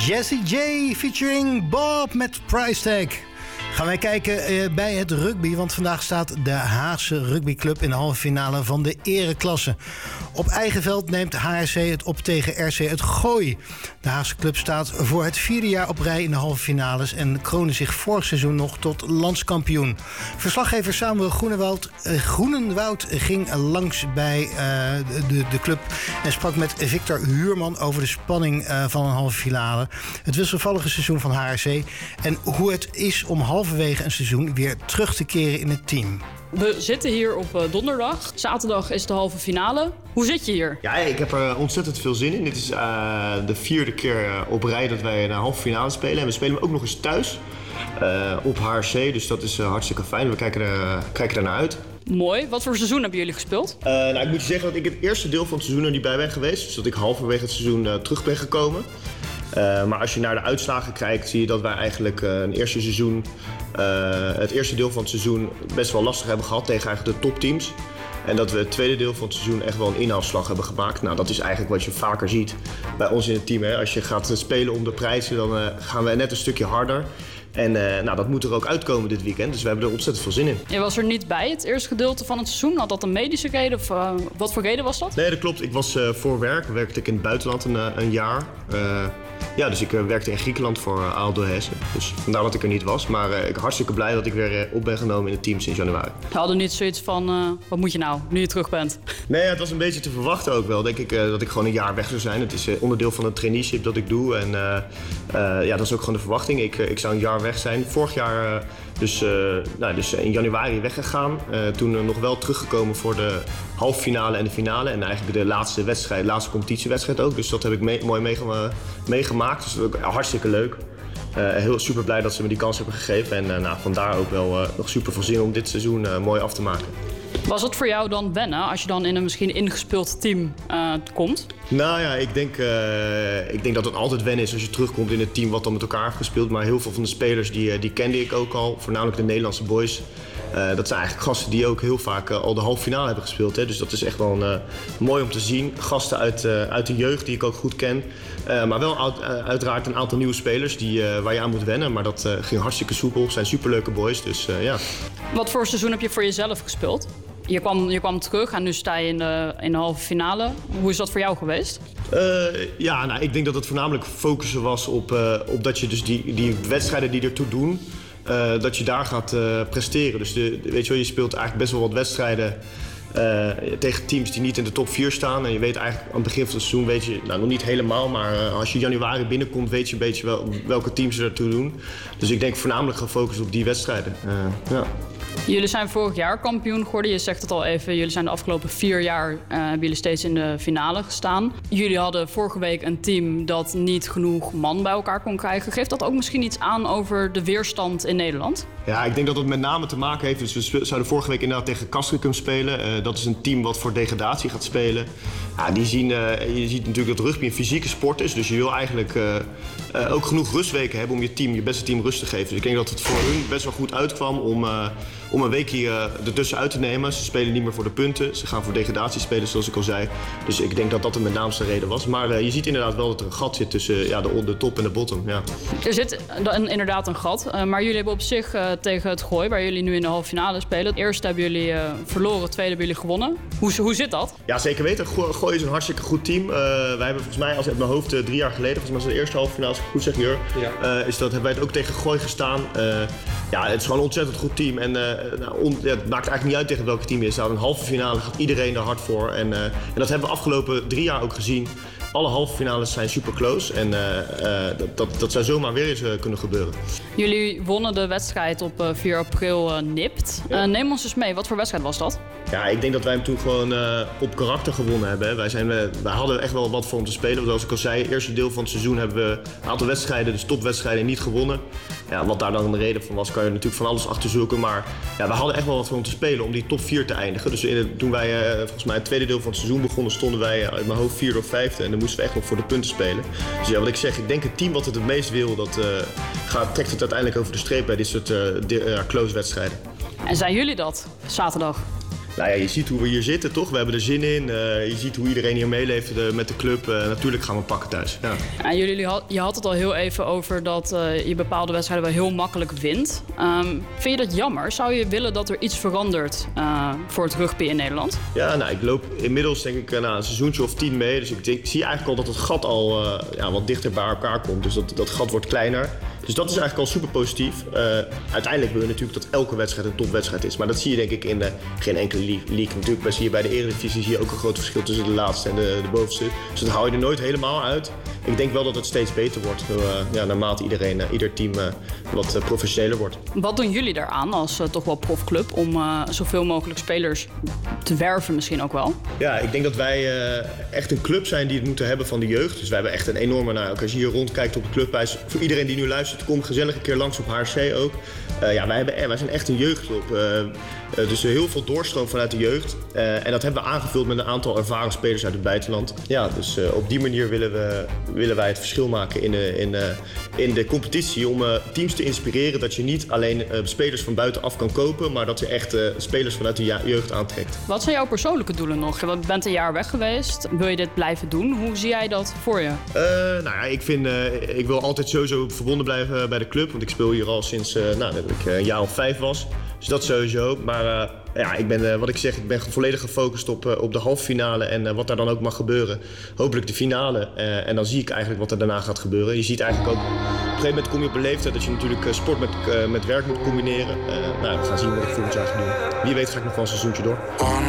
Jessie J featuring Bob met Price Tag. Gaan wij kijken bij het rugby, want vandaag staat de Haagse rugbyclub in de halve finale van de ereklasse. Op eigen veld neemt HRC het op tegen RC het Gooi. De Haagse club staat voor het 4e jaar op rij in de halve finales en kroonde zich vorig seizoen nog tot landskampioen. Verslaggever Samuel Groenenwoud ging langs bij de club en sprak met Victor Huurman over de spanning van een halve finale, het wisselvallige seizoen van HRC en hoe het is om halverwege een seizoen weer terug te keren in het team. We zitten hier op donderdag. Zaterdag is de halve finale. Hoe zit je hier? Ja, ik heb er ontzettend veel zin in. Dit is de 4e keer op rij dat wij een halve finale spelen. En we spelen hem ook nog eens thuis op HRC. Dus dat is hartstikke fijn. We kijken er naar uit. Mooi. Wat voor seizoen hebben jullie gespeeld? Ik moet je zeggen dat ik het eerste deel van het seizoen er niet bij ben geweest. Dus dat ik halverwege het seizoen terug ben gekomen. Maar als je naar de uitslagen kijkt, zie je dat wij eigenlijk het eerste deel van het seizoen best wel lastig hebben gehad tegen eigenlijk de topteams. En dat we het tweede deel van het seizoen echt wel een inhaalslag hebben gemaakt. Nou, dat is eigenlijk wat je vaker ziet bij ons in het team. Hè. Als je gaat spelen om de prijzen, dan gaan we net een stukje harder. En dat moet er ook uitkomen dit weekend, dus we hebben er ontzettend veel zin in. Je was er niet bij het eerste gedeelte van het seizoen. Had dat een medische reden of wat voor reden was dat? Nee, dat klopt. Ik was voor werk. Werkte ik in het buitenland een jaar. Dus ik werkte in Griekenland voor Aldo Hessen. Dus vandaar dat ik er niet was. Maar ik ben hartstikke blij dat ik weer op ben genomen in het team sinds januari. We hadden niet zoiets van, wat moet je nou, nu je terug bent? Nee, het was een beetje te verwachten ook wel. Denk ik dat ik gewoon een jaar weg zou zijn. Het is onderdeel van een traineeship dat ik doe. En dat is ook gewoon de verwachting. Ik zou een jaar weg zijn. Vorig jaar dus in januari weggegaan. Toen nog wel teruggekomen voor de halve finale en de finale. En eigenlijk de laatste competitiewedstrijd ook. Dus dat heb ik mooi meegemaakt. Dus dat is ook hartstikke leuk. Heel super blij dat ze me die kans hebben gegeven. En vandaar ook wel nog super veel zin om dit seizoen mooi af te maken. Was het voor jou dan wennen als je dan in een misschien ingespeeld team komt? Nou ja, ik denk dat het altijd wennen is als je terugkomt in het team wat dan met elkaar heeft gespeeld. Maar heel veel van de spelers die kende ik ook al, voornamelijk de Nederlandse boys. Dat zijn eigenlijk gasten die ook heel vaak al de halve finale hebben gespeeld. Hè. Dus dat is echt wel mooi om te zien. Gasten uit de jeugd die ik ook goed ken. Maar wel uiteraard een aantal nieuwe spelers waar je aan moet wennen. Maar dat ging hartstikke soepel. Het zijn superleuke boys, dus ja. Wat voor seizoen heb je voor jezelf gespeeld? Je kwam terug en nu sta je in de halve finale. Hoe is dat voor jou geweest? Ik denk dat het voornamelijk focussen was op dat je dus die wedstrijden die ertoe doen, dat je daar gaat presteren. Dus je speelt eigenlijk best wel wat wedstrijden tegen teams die niet in de top 4 staan. En je weet eigenlijk aan het begin van het seizoen, weet je, nog niet helemaal, maar als je januari binnenkomt, weet je een beetje wel welke teams er ertoe doen. Dus ik denk voornamelijk gefocust op die wedstrijden. Jullie zijn vorig jaar kampioen geworden. Je zegt het al even, jullie zijn de afgelopen 4 jaar hebben jullie steeds in de finale gestaan. Jullie hadden vorige week een team dat niet genoeg man bij elkaar kon krijgen. Geeft dat ook misschien iets aan over de weerstand in Nederland? Ja, ik denk dat het met name te maken heeft. Dus we zouden vorige week inderdaad tegen Castricum spelen. Dat is een team wat voor degradatie gaat spelen. Ja, je ziet natuurlijk dat rugby een fysieke sport is. Dus je wil eigenlijk ook genoeg rustweken hebben om je beste team rust te geven. Dus ik denk dat het voor hun best wel goed uitkwam om een week hier ertussen uit te nemen. Ze spelen niet meer voor de punten. Ze gaan voor degradatie spelen, zoals ik al zei. Dus ik denk dat dat de met naamste reden was. Maar je ziet inderdaad wel dat er een gat zit tussen de top en de bottom. Ja. Er zit inderdaad een gat. Maar jullie hebben op zich tegen het Gooi, waar jullie nu in de halve finale spelen. Het eerste hebben jullie verloren, het tweede hebben jullie gewonnen. Hoe zit dat? Ja, zeker weten. Gooi is een hartstikke goed team. Wij hebben volgens mij, als ik uit mijn hoofd 3 jaar geleden, volgens mij was het de eerste halve finale, als ik het goed zeg, Jur, hebben wij het ook tegen Gooi gestaan. Het is gewoon een ontzettend goed team. En het maakt eigenlijk niet uit tegen welk team je is. Een halve finale gaat iedereen er hard voor. En dat hebben we afgelopen 3 jaar ook gezien. Alle halve finales zijn super close en dat zou zomaar weer eens kunnen gebeuren. Jullie wonnen de wedstrijd op 4 april nipt. Ja. Neem ons eens mee, wat voor wedstrijd was dat? Ja, ik denk dat wij hem toen gewoon op karakter gewonnen hebben. Wij hadden echt wel wat voor om te spelen. Zoals ik al zei, het eerste deel van het seizoen hebben we een aantal wedstrijden, dus topwedstrijden, niet gewonnen. Ja, wat daar dan de reden van was, kan je natuurlijk van alles achter zoeken. Maar ja, we hadden echt wel wat voor om te spelen om die top 4 te eindigen. Dus toen wij volgens mij het tweede deel van het seizoen begonnen, stonden wij uit mijn hoofd 4e of 5e. En dan moesten we echt nog voor de punten spelen. Dus ja, wat ik zeg, ik denk het team wat het meest wil, trekt het uiteindelijk over de streep bij dit soort close wedstrijden. En zijn jullie dat zaterdag? Nou ja, je ziet hoe we hier zitten, toch? We hebben er zin in. Je ziet hoe iedereen hier meeleeft met de club. Natuurlijk gaan we pakken thuis. Ja. En je had het al heel even over dat je bepaalde wedstrijden wel heel makkelijk wint. Vind je dat jammer? Zou je willen dat er iets verandert voor het rugby in Nederland? Ja, nou, ik loop inmiddels denk ik een seizoentje of 10 mee. Dus ik zie eigenlijk al dat het gat al wat dichter bij elkaar komt. Dus dat gat wordt kleiner. Dus dat is eigenlijk al super positief. Uiteindelijk wil je natuurlijk dat elke wedstrijd een topwedstrijd is. Maar dat zie je denk ik in geen enkele league. Natuurlijk zie je bij de Eredivisie zie je ook een groot verschil tussen de laatste en de bovenste. Dus dat hou je er nooit helemaal uit. Ik denk wel dat het steeds beter wordt. Naarmate ieder team wat professioneler wordt. Wat doen jullie daaraan als toch wel profclub om zoveel mogelijk spelers te werven misschien ook wel? Ja, ik denk dat wij echt een club zijn die het moeten hebben van de jeugd. Dus wij hebben echt een enorme... als je hier rondkijkt op de clubhuis, voor iedereen die nu luistert, kom gezellig een keer langs op HRC ook. Wij zijn echt een jeugdclub. Dus heel veel doorstroom vanuit de jeugd. En dat hebben we aangevuld met een aantal ervaren spelers uit het buitenland. Ja, dus op die manier willen wij het verschil maken in de competitie. Om teams te inspireren dat je niet alleen spelers van buitenaf kan kopen, maar dat je echt spelers vanuit de jeugd aantrekt. Wat zijn jouw persoonlijke doelen nog? Je bent een jaar weg geweest. Wil je dit blijven doen? Hoe zie jij dat voor je? Ik wil altijd sowieso verbonden blijven bij de club. Want ik speel hier al sinds dat ik een jaar of 5 was. Dus dat sowieso. Maar ik ben volledig gefocust op de halve finale en wat daar dan ook mag gebeuren. Hopelijk de finale. En dan zie ik eigenlijk wat er daarna gaat gebeuren. Je ziet eigenlijk ook, op een gegeven moment kom je op een leeftijd dat je natuurlijk sport met werk moet combineren. We gaan zien wat ik volgend jaar ga doen. Wie weet ga ik nog wel een seizoentje door.